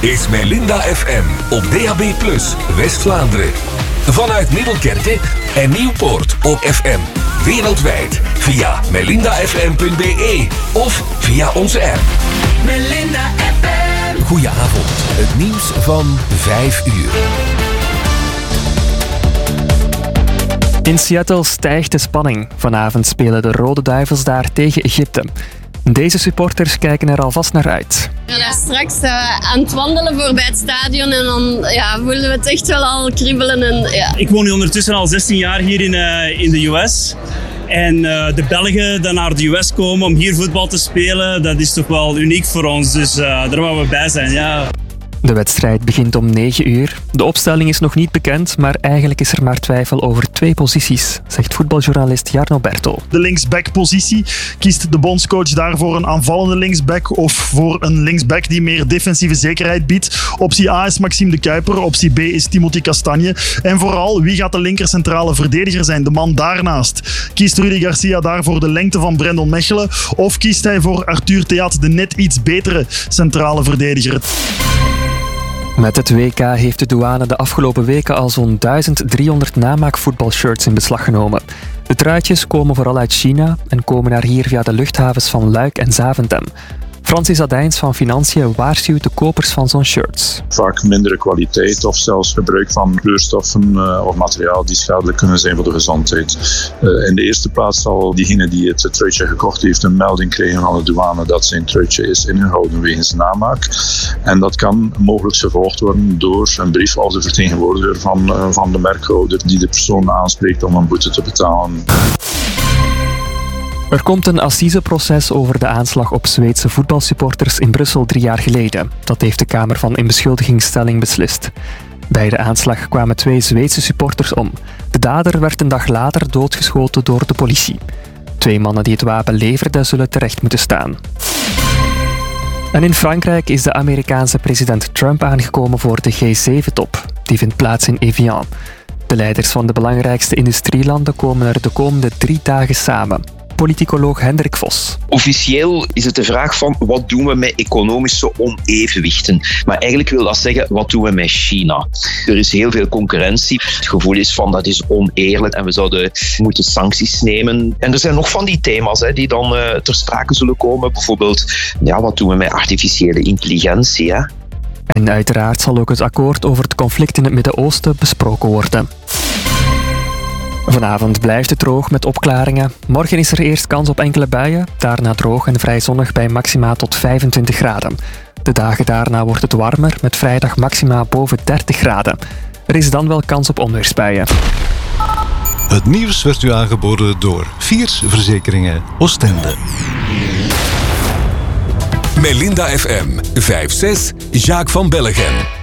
is Melinda FM op DAB+, West-Vlaanderen. Vanuit Middelkerke en Nieuwpoort op FM. Wereldwijd via melindafm.be of via onze app. Melinda FM. Goedenavond, het nieuws van 5 uur. In Seattle stijgt de spanning. Vanavond spelen de Rode Duivels daar tegen Egypte. Deze supporters kijken er alvast naar uit. We zijn straks aan het wandelen voorbij het stadion en dan voelen we het echt wel al kriebelen. En. Ik woon nu ondertussen al 16 jaar hier in de US. En de Belgen die naar de US komen om hier voetbal te spelen, dat is toch wel uniek voor ons. Dus daar waar we bij zijn, ja. De wedstrijd begint om 9 uur. De opstelling is nog niet bekend, maar eigenlijk is er maar twijfel over 2 posities, zegt voetbaljournalist Jarno Bertel. De linksback-positie. Kiest de bondscoach daarvoor een aanvallende linksback of voor een linksback die meer defensieve zekerheid biedt? Optie A is Maxime de Kuiper, optie B is Timothy Castagne. En vooral, wie gaat de linker centrale verdediger zijn, de man daarnaast? Kiest Rudy Garcia daarvoor de lengte van Brandon Mechelen of kiest hij voor Arthur Theat, de net iets betere centrale verdediger? Met het WK heeft de douane de afgelopen weken al zo'n 1300 namaakvoetbalshirts in beslag genomen. De truitjes komen vooral uit China en komen naar hier via de luchthavens van Luik en Zaventem. Francis Adijns van Financiën waarschuwt de kopers van zo'n shirts. Vaak mindere kwaliteit of zelfs gebruik van kleurstoffen of materiaal die schadelijk kunnen zijn voor de gezondheid. In de eerste plaats zal diegene die het truitje gekocht heeft een melding krijgen van de douane dat zijn truitje is ingehouden wegens namaak. En dat kan mogelijk gevolgd worden door een brief als de vertegenwoordiger van de merkhouder die de persoon aanspreekt om een boete te betalen. Er komt een assiseproces over de aanslag op Zweedse voetbalsupporters in Brussel 3 jaar geleden. Dat heeft de Kamer van Inbeschuldigingsstelling beslist. Bij de aanslag kwamen 2 Zweedse supporters om. De dader werd een dag later doodgeschoten door de politie. 2 mannen die het wapen leverden zullen terecht moeten staan. En in Frankrijk is de Amerikaanse president Trump aangekomen voor de G7-top. Die vindt plaats in Evian. De leiders van de belangrijkste industrielanden komen er de komende 3 dagen samen. Politicoloog Hendrik Vos. Officieel is het de vraag van wat doen we met economische onevenwichten. Maar eigenlijk wil dat zeggen wat doen we met China. Er is heel veel concurrentie. Het gevoel is van dat is oneerlijk en we zouden moeten sancties nemen. En er zijn nog van die thema's die dan ter sprake zullen komen. Bijvoorbeeld wat doen we met artificiële intelligentie. Hè? En uiteraard zal ook het akkoord over het conflict in het Midden-Oosten besproken worden. Vanavond blijft het droog met opklaringen. Morgen is er eerst kans op enkele buien, daarna droog en vrij zonnig bij maxima tot 25 graden. De dagen daarna wordt het warmer met vrijdag maxima boven 30 graden. Er is dan wel kans op onweersbuien. Het nieuws werd u aangeboden door Viers Verzekeringen Oostende. Melinda FM 5-6, Jacques van Bellegem.